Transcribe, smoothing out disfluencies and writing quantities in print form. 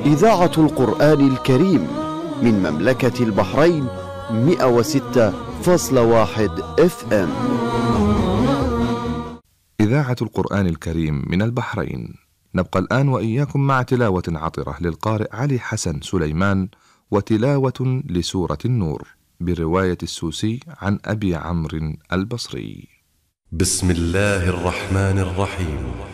إذاعة القرآن الكريم من مملكة البحرين 106.1 FM. إذاعة القرآن الكريم من البحرين. نبقى الآن وإياكم مع تلاوة عطرة للقارئ علي حسن سليمان، وتلاوة لسورة النور برواية السوسي عن أبي عمرو البصري. بسم الله الرحمن الرحيم.